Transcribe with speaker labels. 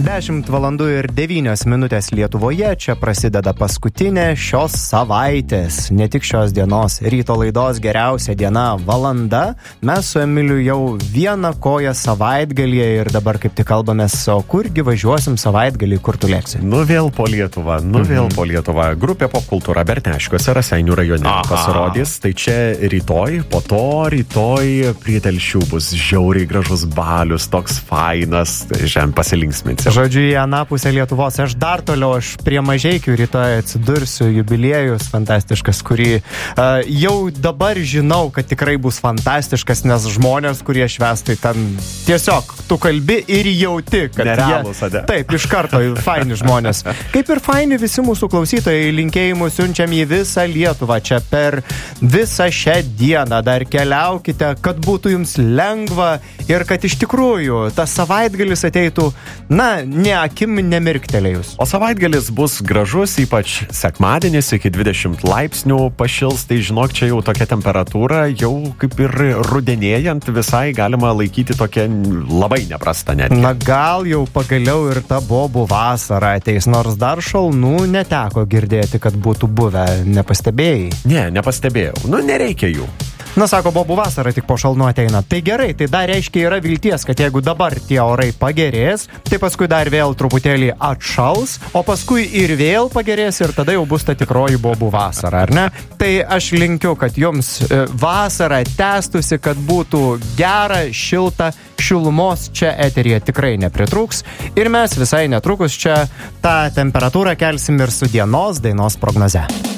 Speaker 1: 10 valandų ir 9 minutės Lietuvoje, čia prasideda paskutinė šios savaitės, ne tik šios dienos, ryto laidos geriausia diena valanda. Mes su Emiliu jau vieną koją savaitgalyje ir dabar kaip tik kalbamės, o kurgi važiuosim savaitgalį, kur tu lėksi?
Speaker 2: Vėl po Lietuvą, vėl po Lietuvą. Grupė Popkultūra Berteškiuose, Raseinių rajone pasirodys, tai čia rytoj, po to rytoj prie Telšių bus žiauriai gražus balius, toks fainas, šiandien pasilinksminsim.
Speaker 1: Žodžiu, į aną pusę Lietuvos, aš dar toliau, aš prie Mažeikių rytoj atsidursiu, jubiliejus fantastiškas, kurį jau dabar žinau, kad tikrai bus fantastiškas, nes žmonės, kurie švęs, tai ten tiesiog tu kalbi ir jauti, kad
Speaker 2: nerealūs,
Speaker 1: taip, iš karto faini žmonės. Kaip ir faini visi mūsų klausytojai, linkėjimus siunčiam į visą Lietuvą, čia per visą šią dieną, dar keliaukite, kad būtų jums lengva ir kad iš tikrųjų tas savaitgalis ateitų, ne akim nemirktelėjus.
Speaker 2: O savaitgalis bus gražus, ypač sekmadienis iki 20 laipsnių pašils, tai žinok, čia jau tokia temperatūra, jau kaip ir rudenėjant visai galima laikyti tokia labai neprasta netgi.
Speaker 1: Na gal jau pagaliau ir ta bobų vasara ateis, nors dar šalnų neteko girdėti, kad būtų buvę, nepastebėjai?
Speaker 2: Ne, nepastebėjau, nereikia jų.
Speaker 1: Na, sako, bobų vasara tik po šalnų ateina. Tai gerai, tai dar reiškia yra vilties, kad jeigu dabar tie orai pagerės, tai paskui dar vėl truputėlį atšals, o paskui ir vėl pagerės ir tada jau bus ta tikroji bobų vasara, ar ne? Tai aš linkiu, kad jums vasara tęstusi, kad būtų gera, šilta, šilumos čia eteryje tikrai nepritrūks ir mes visai netrukus čia tą temperatūrą kelsim ir su dienos dainos prognoze.